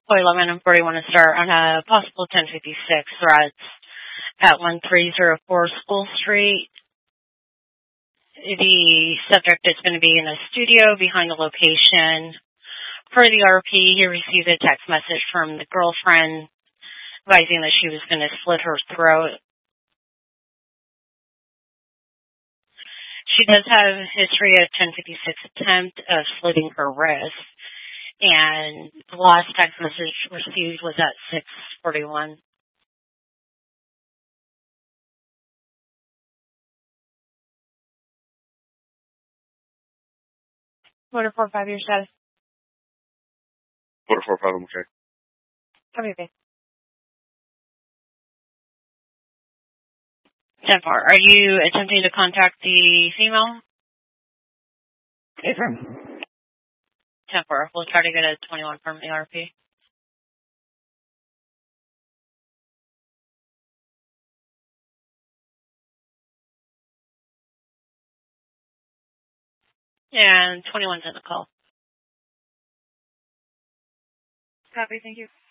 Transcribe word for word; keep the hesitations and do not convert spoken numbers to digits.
Boy, eleven and forty-one to start on a possible ten fifty-six threats at one three zero four School Street. The subject is going to be in a studio behind the location. Per the R P, he received a text message from the girlfriend advising that she was going to slit her throat. She does have a history of ten fifty-six attempt of slitting her wrist, and the last text message received was at six forty-one. Quarter four five, your status. Quarter four five, I'm okay. Come here, babe. ten four, are you attempting to contact the female? Affirm. ten four, we'll try to get a twenty-one from the R P. And twenty-one's in the call. Copy, thank you.